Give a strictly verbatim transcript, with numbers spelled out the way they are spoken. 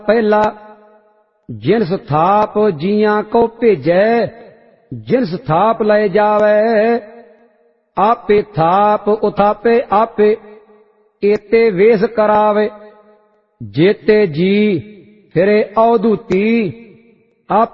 ਪਹਿਲਾ ਜਿਨਸ ਥਾਪ ਜੀਆਂ ਕੋ ਭੇਜੈ, ਜਿਨਸ ਥਾਪ ਲੈ ਜਾਵੈ। ਆਪੇ ਥਾਪ ਉਥਾਪੇ ਆਪੇ, ਏਤੇ ਵੇਸ ਕਰਾਵੇ। ਜੇਤੇ ਜੀ ਫਿਰੇ ਅਵਧੂਤੀ,